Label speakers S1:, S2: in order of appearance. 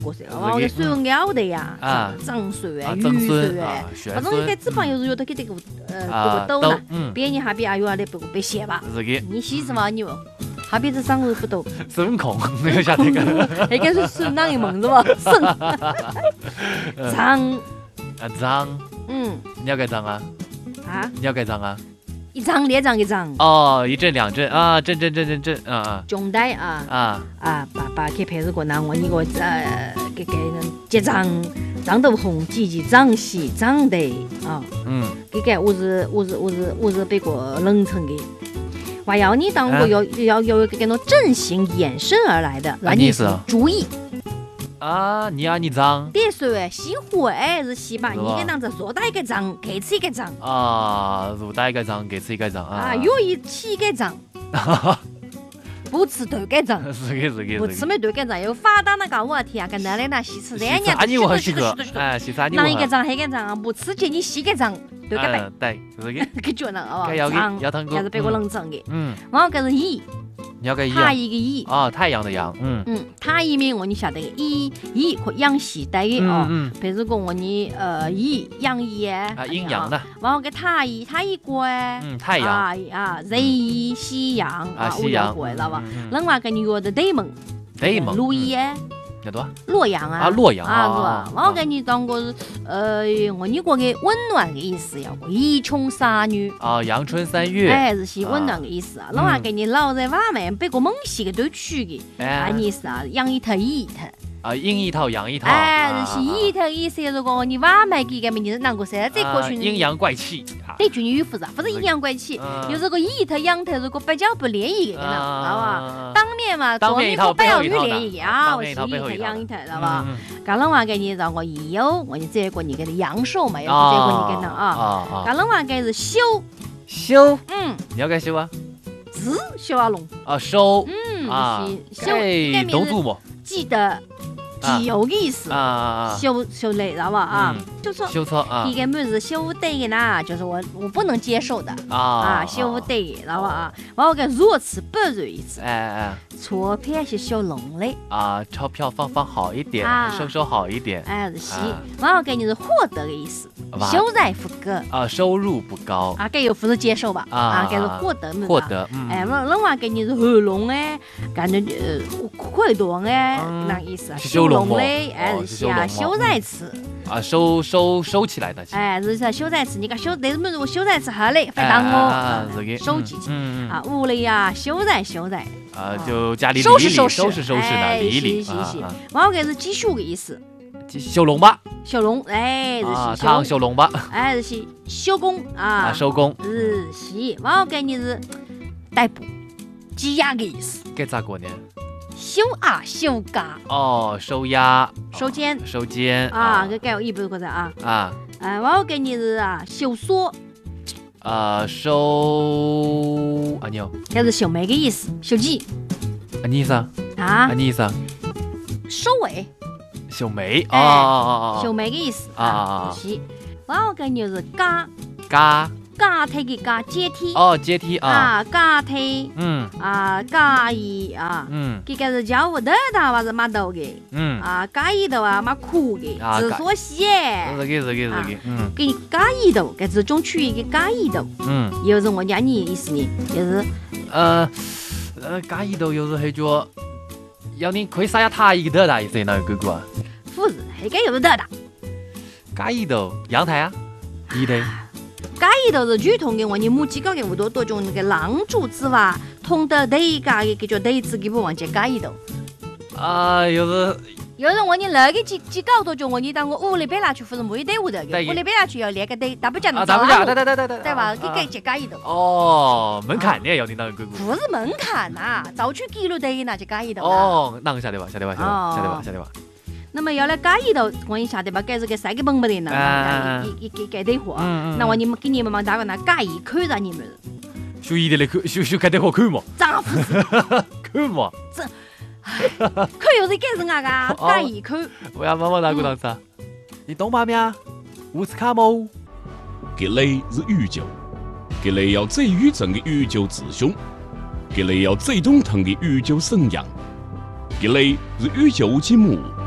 S1: 过噻，哦，个水咬的呀，涨水啊，雨水啊，反正你看脂肪有时候都给这个抖了，别人哈比哎呦啊，你别写吧，你洗什么你哦？哈比这长肉不抖，
S2: 孙悟空没有晓得个，
S1: 那个是孙啷一梦是吧？涨
S2: 涨，你要盖涨啊？你要盖涨啊？
S1: 一涨2涨1涨
S2: 哦，一阵2阵啊，阵啊，
S1: 穷呆把给配置过那我你个给结账得红，几涨西涨得啊，给我是被过冷成的。我要你当我要一个那种正形衍生而来的，那你是注意
S2: 啊，你涨，
S1: 别说西湖是西吧，你给当这说大一个涨，给吃一个涨
S2: 啊，入大一个涨，给吃一个涨啊，
S1: 有一起一个涨。不吃豆干涨，不吃没豆干涨，又发达那个我天啊，跟那里那西吃2年，
S2: 你我去个，西餐你我，
S1: 哪一个涨黑个涨，不吃起你西个涨，豆干白，
S2: 对，就是个，
S1: 给觉了哦，
S2: 涨，
S1: 也是别个冷涨的，然后个是乙，
S2: 你要个乙，
S1: 太一个乙，
S2: 太阳的阳，
S1: 太一面我你晓得个乙可养西带的哦，比如讲我你乙阳乙
S2: 阴阳的，
S1: 然后个太一国
S2: 太阳
S1: 日乙西阳
S2: 西阳
S1: 过知道吧？另外个你约的对门，路易
S2: 叫多
S1: 洛阳
S2: 洛阳
S1: 是吧？我给你当个我你过个温暖的意思呀，一穷三女
S2: 阳春3月，
S1: 是些温暖的意思啊。另外给你老在外面别个猛西个都去的，你是养一头一头。
S2: 阴一套阳一套，
S1: 是一头意思。如果你外卖给个你是啷个噻？这过去
S2: 阴阳怪气，
S1: 这句语复杂，不是阴阳怪气，有这个一头阳头，如果比较不联谊的，知道吧？当面嘛，
S2: 当面一套，
S1: 不要与联谊
S2: 我是一头
S1: 阳一头，知道吧？干了话给你让我一有，我你这个你给他阳寿嘛，要不这个你给他干了话给是修，
S2: 你要该修啊？
S1: 子修啊龙
S2: 收，
S1: 修
S2: 都做么？
S1: 记得。既有的意思修累，知道吧？就说一个么子修对的呢，就是我不能接受的修对，知道吧？我个如此不如意思，钞票是修龙的
S2: 钞票放好一点，收好一点，
S1: 是西。我给你是获得的意思，收入不高
S2: 收入不高
S1: 给有不是接受吧？给是获得另外给你是合龙感觉会动那意思修龙的是修在此
S2: 收起来的
S1: 是修在此，你看修那什么我修在此好嘞，非当我收起去屋里修在
S2: 就家里
S1: 收拾的
S2: 理理
S1: 我给是积蓄的意思，
S2: 修龙吧，
S1: 修龙是
S2: 汤修龙吧，
S1: 是修工
S2: 收工
S1: 是我给你是逮捕羁押的意思，
S2: 该咋过呢？
S1: 修改
S2: 收押
S1: 收监这该有一百个字我给你是修锁
S2: 收你有
S1: 这是修眉的意思，修己
S2: 你意思你意思
S1: 收尾
S2: 修眉
S1: 修眉的意思我给你是阶梯的阶梯
S2: 阶梯
S1: 阶梯阶一这个是叫我的还是马头的阶一的马苦的字缩写给你阶一的这是种区域的阶一的有时我讲你意思呢就是
S2: 阶一的有时黑脚要你可以撒下他一个的意思那个哥
S1: 不是那个有的
S2: 阶一的阳台一的
S1: 阶一头是女童的，我你母鸡搞给我多种那个狼主之外，同的对家的叫对子给不忘记阶一头有人我你那个几搞多种我你当我屋里边拿去不是没得屋的，屋里边拿去要连个对，打不讲的对吧？给阶一头
S2: 门槛呢要你那个
S1: 不是门槛早去记录对那就阶一头
S2: 那个晓得吧
S1: 那么要来阶一头，我你晓得吧？该是个三个本不的呢，给对货。那我你们给你们忙大个那阶一口让你们。
S2: 修一的来口，修该对货口嘛？
S1: 咋不是？
S2: 口嘛？
S1: 这口又是干什么个？阶一口。
S2: 我要妈妈那个当时，你懂吗？咩？乌斯卡冇。
S3: 这类是宇宙，这类要最宇宙的宇宙之兄，这类要最懂腾的宇宙神样，这类是宇宙之母。